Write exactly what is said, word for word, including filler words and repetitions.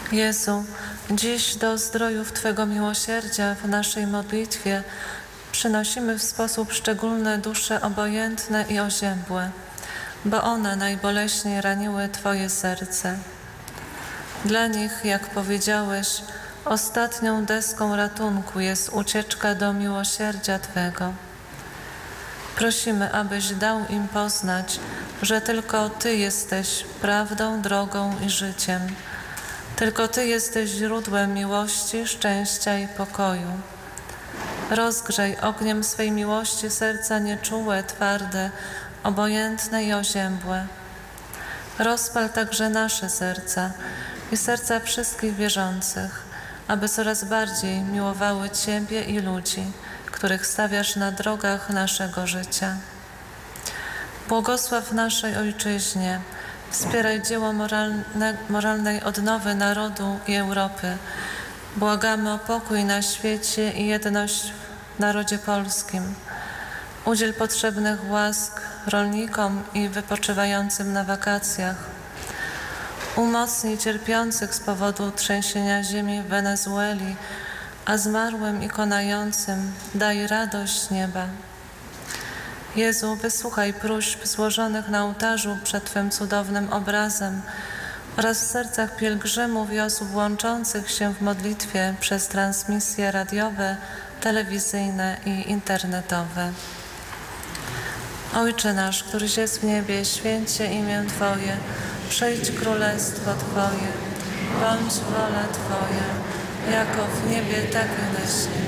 Jezu, dziś do zdrojów Twego miłosierdzia w naszej modlitwie przynosimy w sposób szczególny dusze obojętne i oziębłe, bo one najboleśniej raniły Twoje serce. Dla nich, jak powiedziałeś, ostatnią deską ratunku jest ucieczka do miłosierdzia Twego. Prosimy, abyś dał im poznać, że tylko Ty jesteś prawdą, drogą i życiem. Tylko Ty jesteś źródłem miłości, szczęścia i pokoju. Rozgrzej ogniem swej miłości serca nieczułe, twarde, obojętne i oziębłe. Rozpal także nasze serca i serca wszystkich wierzących, aby coraz bardziej miłowały Ciebie i ludzi, których stawiasz na drogach naszego życia. Błogosław naszej Ojczyźnie, wspieraj dzieło moralne, moralnej odnowy narodu i Europy. Błagamy o pokój na świecie i jedność w narodzie polskim. Udziel potrzebnych łask rolnikom i wypoczywającym na wakacjach. Umocnij cierpiących z powodu trzęsienia ziemi w Wenezueli, a zmarłym i konającym daj radość nieba. Jezu, wysłuchaj próśb złożonych na ołtarzu przed Twym cudownym obrazem oraz w sercach pielgrzymów i osób łączących się w modlitwie przez transmisje radiowe, telewizyjne i internetowe. Ojcze nasz, któryś jest w niebie, święć się imię Twoje, przyjdź królestwo Twoje, bądź wola Twoja, jako w niebie, tak i na ziemi.